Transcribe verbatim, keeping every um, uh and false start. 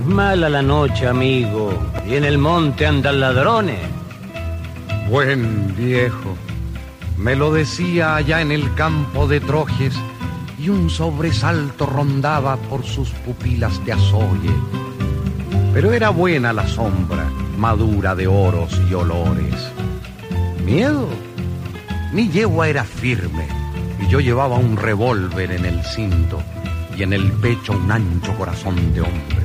Es mala la noche, amigo, y en el monte andan ladrones. Buen viejo, me lo decía allá en el campo de Trojes, y un sobresalto rondaba por sus pupilas de azogue. Pero era buena la sombra, madura de oros y olores. ¿Miedo? Mi yegua era firme, y yo llevaba un revólver en el cinto, y en el pecho un ancho corazón de hombre.